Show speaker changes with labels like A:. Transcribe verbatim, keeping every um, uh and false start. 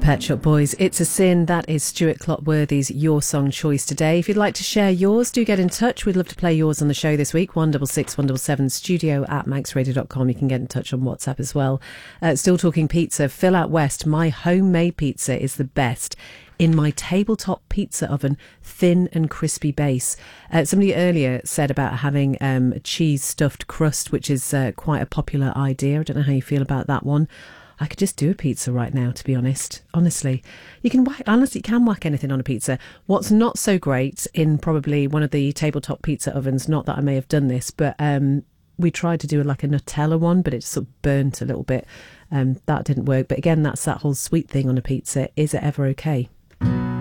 A: Pet Shop Boys, It's a Sin. That is Stuart Clotworthy's Your Song Choice today. If you'd like to share yours, do get in touch. We'd love to play yours on the show this week. one six six, one seven seven, studio at manx radio dot com. You can get in touch on WhatsApp as well. Uh, still talking pizza. Phil out west. My homemade pizza is the best. In my tabletop pizza oven, thin and crispy base. Uh, somebody earlier said about having um, a cheese stuffed crust, which is uh, quite a popular idea. I don't know how you feel about that one. I could just do a pizza right now, to be honest. Honestly, you can whack, honestly, you can whack anything on a pizza. What's not so great in probably one of the tabletop pizza ovens, not that I may have done this, but um, we tried to do like a Nutella one, but it sort of burnt a little bit. Um, that didn't work. But again, that's that whole sweet thing on a pizza. Is it ever okay?